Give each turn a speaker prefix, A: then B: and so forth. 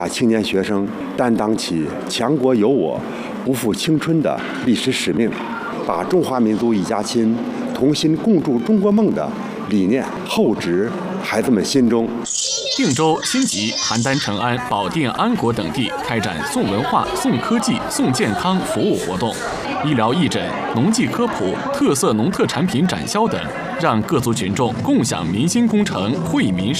A: 青年学生担当起强国有我、不负青春的历史使命，把中华民族一家亲、同心共筑中国梦的理念厚植孩子们心中。
B: 定州、新集、邯郸、成安、保定、安国等地开展送文化、送科技、送健康服务活动，医疗义诊、农技科普、特色农特产品展销等，让各族群众共享民心工程、惠民生。